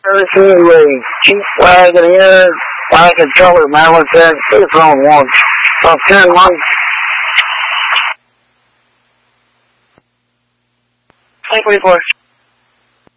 Anyway, cheap flag in the air, flag and color, Madeline said, see it's on one. So 10-1. Tank 44.